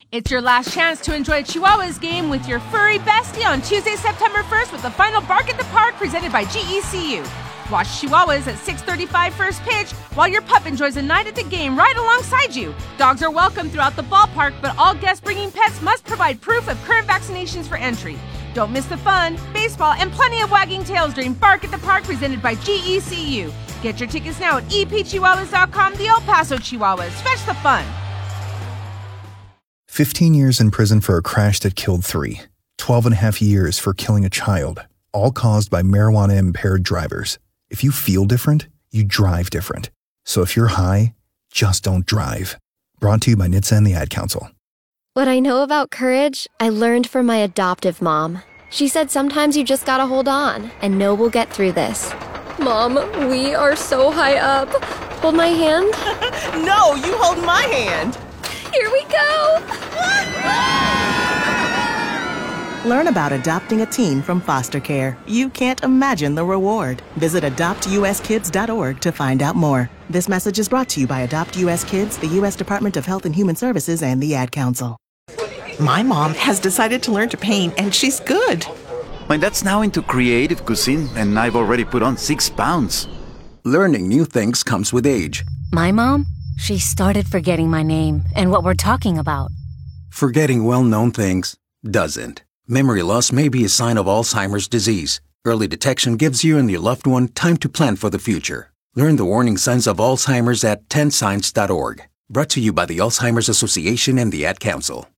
It's your last chance to enjoy a Chihuahuas game with your furry bestie on Tuesday, September 1st with the final Bark at the Park presented by GECU. Watch Chihuahuas at 6:35 first pitch while your pup enjoys a night at the game right alongside you. Dogs are welcome throughout the ballpark, but all guests bringing pets must provide proof of current vaccinations for entry. Don't miss the fun, baseball, and plenty of wagging tails during Bark at the Park presented by GECU. Get your tickets now at epchihuahuas.com. The El Paso Chihuahuas. Fetch the fun. 15 years in prison for a crash that killed 3. 12 and a half years for killing a child, all caused by marijuana-impaired drivers. If you feel different, you drive different. So if you're high, just don't drive. Brought to you by NHTSA and the Ad Council. What I know about courage, I learned from my adoptive mom. She said sometimes you just gotta hold on and know we'll get through this. Mom, we are so high up. Hold my hand. No, you hold my hand. Here we go. Learn about adopting a teen from foster care. You can't imagine the reward. Visit adoptuskids.org to find out more. This message is brought to you by Adopt US Kids, the U.S. Department of Health and Human Services, and the Ad Council. My mom has decided to learn to paint, and she's good. My dad's now into creative cuisine, and I've already put on 6 pounds. Learning new things comes with age. My mom? She started forgetting my name and what we're talking about. Forgetting well-known things doesn't. Memory loss may be a sign of Alzheimer's disease. Early detection gives you and your loved one time to plan for the future. Learn the warning signs of Alzheimer's at 10signs.org. Brought to you by the Alzheimer's Association and the Ad Council.